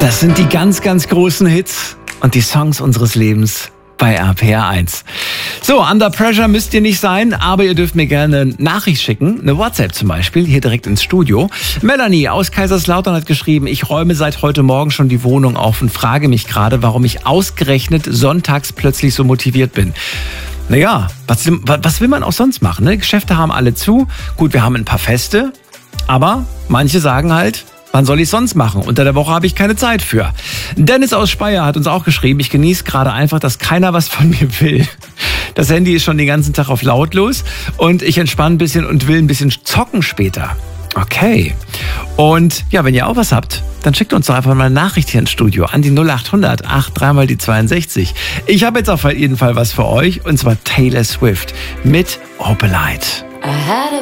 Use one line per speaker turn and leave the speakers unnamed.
Das sind die ganz, ganz großen Hits und die Songs unseres Lebens bei RPR 1. So, Under Pressure müsst ihr nicht sein, aber ihr dürft mir gerne eine Nachricht schicken, eine WhatsApp zum Beispiel, hier direkt ins Studio. Melanie aus Kaiserslautern hat geschrieben, ich räume seit heute Morgen schon die Wohnung auf und frage mich gerade, warum ich ausgerechnet sonntags plötzlich so motiviert bin. Naja, was will man auch sonst machen? Ne? Geschäfte haben alle zu. Gut, wir haben ein paar Feste, aber manche sagen halt, wann soll ich sonst machen? Unter der Woche habe ich keine Zeit für. Dennis aus Speyer hat uns auch geschrieben, ich genieße gerade einfach, dass keiner was von mir will. Das Handy ist schon den ganzen Tag auf lautlos und ich entspanne ein bisschen und will ein bisschen zocken später. Okay. Und ja, wenn ihr auch was habt, dann schickt uns doch einfach mal eine Nachricht hier ins Studio an die 0800 83 mal die 62. Ich habe jetzt auf jeden Fall was für euch und zwar Taylor Swift mit Opalite.